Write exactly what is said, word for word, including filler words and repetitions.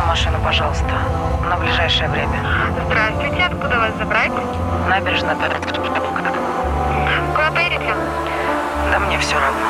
машину, пожалуйста. На ближайшее время. Здравствуйте, откуда вас забрать? Набережная. Куда поедете? Да мне все равно.